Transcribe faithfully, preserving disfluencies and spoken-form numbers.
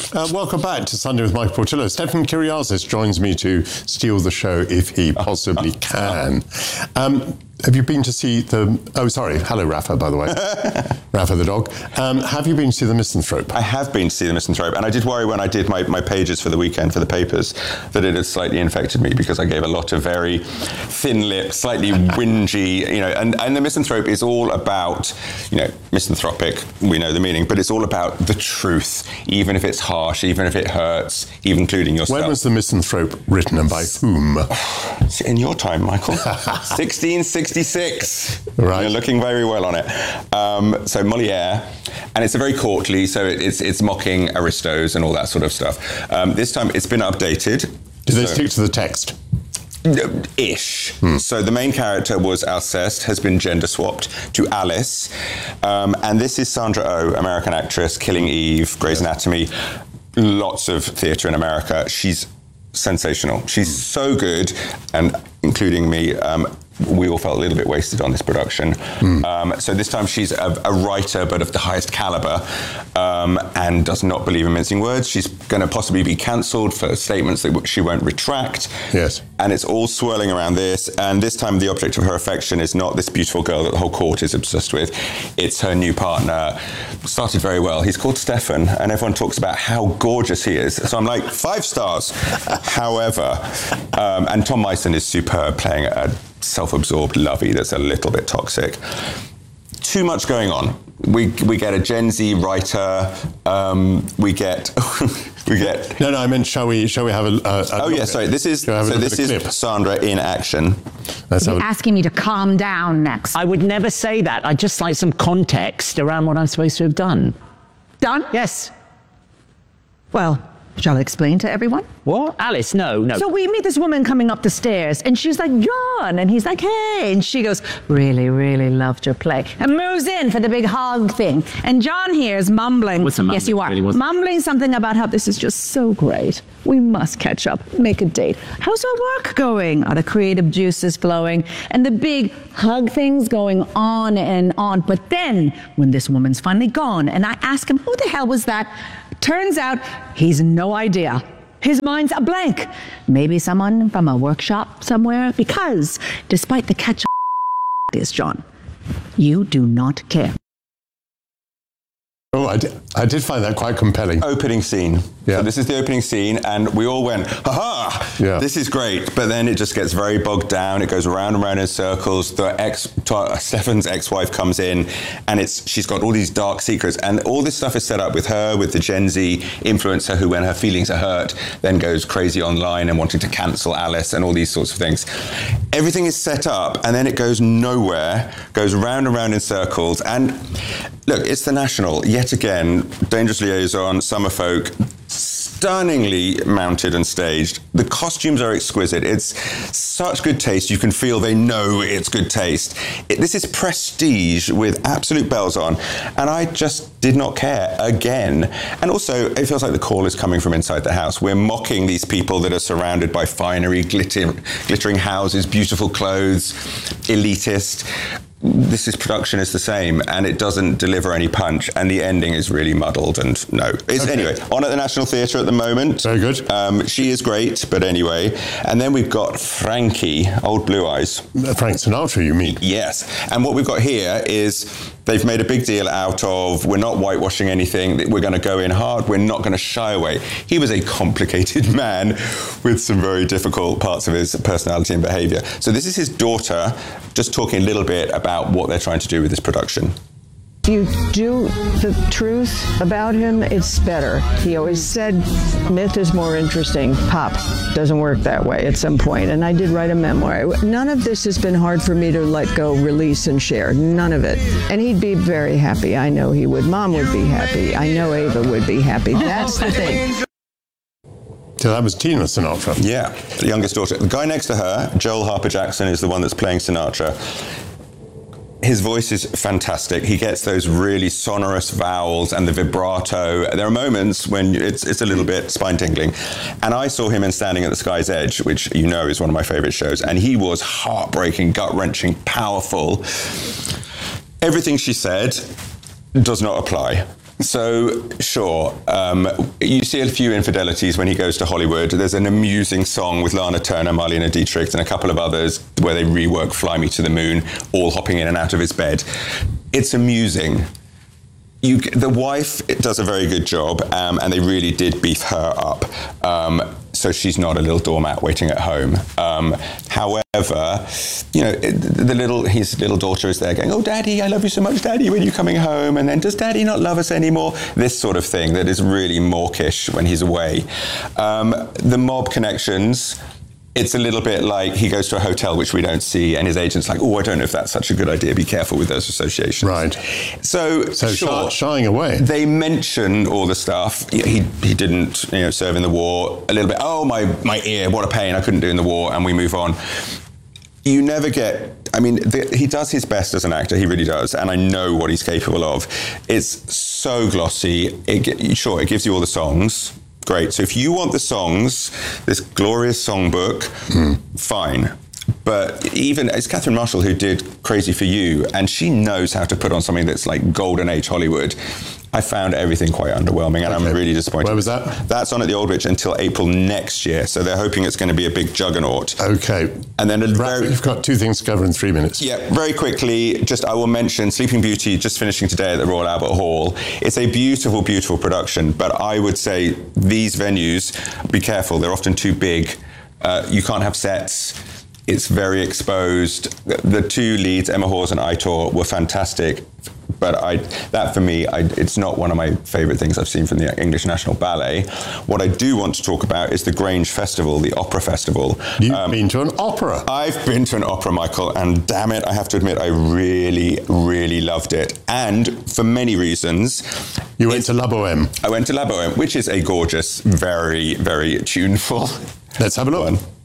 Uh, welcome back to Sunday with Michael Portillo. Stefan Kyriazis joins me to steal the show if he possibly can. Um, have you been to see the... Oh, sorry. Hello, Rafa, by the way. Rafa the dog. Um, have you been to see The Misanthrope? I have been to see The Misanthrope, and I did worry when I did my, my pages for the weekend for the papers that it had slightly infected me because I gave a lot of very thin-lipped, slightly whingy, you know, and, and The Misanthrope is all about, you know, misanthropic, we know the meaning, but it's all about the truth, even if it's harsh, even if it hurts, even including yourself. When was The Misanthrope written and by whom? In your time, Michael. sixteen sixty-six. Right. You're looking very well on it. Um, so Molière, and it's a very courtly, so it, it's it's mocking aristos and all that sort of stuff. Um, this time it's been updated. Do they so, stick to the text? Ish. Hmm. So the main character was Alceste, has been gender swapped to Alice. Um, and this is Sandra Oh, American actress, Killing Eve, Grey's Anatomy, lots of theatre in America. She's sensational. She's so good, and including me, um, we all felt a little bit wasted on this production. Mm. Um, so this time she's a, a writer, but of the highest caliber, um, and does not believe in mincing words. She's going to possibly be cancelled for statements that she won't retract. Yes. And it's all swirling around this. And this time the object of her affection is not this beautiful girl that the whole court is obsessed with. It's her new partner. Started very well. He's called Stefan, and everyone talks about how gorgeous he is. So I'm like, five stars. However, um, and Tom Meissen is superb, playing a self-absorbed lovey that's a little bit toxic. Too much going on. We we get a Gen Z writer. Um, we get we get. No, no. I meant, shall we? Shall we have a? a, a oh yeah, sorry. This is so. This is clip? Sandra in action. That's You're asking me to calm down next. I would never say that. I'd just like some context around what I'm supposed to have done. Done? Yes. Well, shall I explain to everyone? What? Alice, no, no. So we meet this woman coming up the stairs, and she's like, John, and he's like, hey, and she goes, really, really loved your play, and moves in for the big hog thing. And John here is mumbling. What's a mumbling? Yes, you are. Really, mumbling something about how this is just so great. We must catch up, make a date. How's our work going? Are the creative juices flowing? And the big hug thing's going on and on. But then, when this woman's finally gone, and I ask him, who the hell was that? Turns out he's no idea. His mind's a blank. Maybe someone from a workshop somewhere, because despite the catch is John, you do not care. Oh, I did, I did find that quite compelling. Opening scene. Yeah. So this is the opening scene, and we all went, ha-ha, yeah. This is great. But then it just gets very bogged down. It goes around and around in circles. The ex, Stefan's ex-wife comes in, and it's she's got all these dark secrets. And all this stuff is set up with her, with the Gen Z influencer who, when her feelings are hurt, then goes crazy online and wanting to cancel Alice and all these sorts of things. Everything is set up, and then it goes nowhere, goes round and round in circles. And look, it's the National. Yet again, Dangerous Liaison, Summerfolk, stunningly mounted and staged. The costumes are exquisite. It's such good taste. You can feel they know it's good taste. It, this is prestige with absolute bells on. And I just did not care again. And also, it feels like the call is coming from inside the house. We're mocking these people that are surrounded by finery, glitter, glittering houses, beautiful clothes, elitist. This is production is the same, and it doesn't deliver any punch, and the ending is really muddled. And no, it's okay. Anyway, on at the National Theatre at the moment. Very good. Um, she is great, but anyway. And then we've got Frankie, Old Blue Eyes. Frank Sinatra, you mean? Yes. And what we've got here is they've made a big deal out of we're not whitewashing anything. We're going to go in hard. We're not going to shy away. He was a complicated man with some very difficult parts of his personality and behaviour. So this is his daughter, just talking a little bit about about what they're trying to do with this production. If you do the truth about him, it's better. He always said myth is more interesting. Pop doesn't work that way at some point. And I did write a memoir. None of this has been hard for me to let go, release, and share. None of it. And he'd be very happy. I know he would. Mom would be happy. I know Ava would be happy. That's the thing. So that was Tina Sinatra. Yeah, the youngest daughter. The guy next to her, Joel Harper Jackson, is the one that's playing Sinatra. His voice is fantastic. He gets those really sonorous vowels and the vibrato. There are moments when it's it's a little bit spine-tingling. And I saw him in Standing at the Sky's Edge, which you know is one of my favorite shows, and he was heartbreaking, gut-wrenching, powerful. Everything she said does not apply. So, sure, um, you see a few infidelities when he goes to Hollywood. There's an amusing song with Lana Turner, Marlene Dietrich, and a couple of others where they rework Fly Me to the Moon, all hopping in and out of his bed. It's amusing. You, the wife does a very good job, um, and they really did beef her up. Um, so she's not a little doormat waiting at home. Um, however, you know, it, the little his little daughter is there going, "Oh, Daddy, I love you so much, Daddy. When are you coming home?" And then, "Does Daddy not love us anymore?" This sort of thing that is really mawkish when he's away. Um, the mob connections. It's a little bit like he goes to a hotel, which we don't see, and his agent's like, "Oh, I don't know if that's such a good idea. Be careful with those associations." Right. So, So sure, shy, shying away. they mention all the stuff. He he didn't, you know, serve in the war. A little bit. Oh, my my ear, what a pain! I couldn't do in the war, and we move on. You never get. I mean, the, he does his best as an actor. He really does, and I know what he's capable of. It's so glossy. It, sure, it gives you all the songs. Great. So if you want the songs, this glorious songbook, mm. fine. But even, it's Catherine Marshall who did Crazy for You, and she knows how to put on something that's like golden age Hollywood. I found everything quite underwhelming, and okay. I'm really disappointed. Where was that? That's on at the Aldwych until April next year, so they're hoping it's going to be a big juggernaut. Okay. And then a very, you've got two things to cover in three minutes. Yeah, very quickly, just I will mention Sleeping Beauty, just finishing today at the Royal Albert Hall. It's a beautiful, beautiful production, but I would say these venues, be careful, they're often too big. Uh, you can't have sets. It's very exposed. The two leads, Emma Hawes and Aitor, were fantastic. But I, that for me, I, it's not one of my favourite things I've seen from the English National Ballet. What I do want to talk about is the Grange Festival, the opera festival. You've um, been to an opera? I've been to an opera, Michael, and damn it, I have to admit, I really, really loved it. And for many reasons. You went to La Bohème? I went to La Bohème, which is a gorgeous, very, very tuneful. Let's have a look. One.